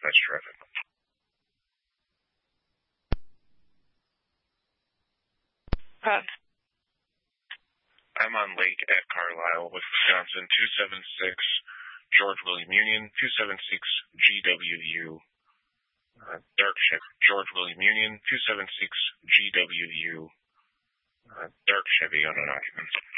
Southwest traffic. I'm on Lake at Carlisle with Wisconsin 276 George William Union 276 GWU. Dark Chevy George William Union 276 GWU. Dark Chevy on an occupant.